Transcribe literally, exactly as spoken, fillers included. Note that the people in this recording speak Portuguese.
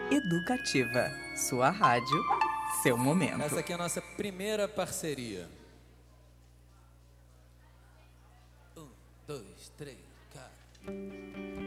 Educativa. Sua rádio, seu momento. Essa aqui é a nossa primeira parceria. Um, dois, três, quatro.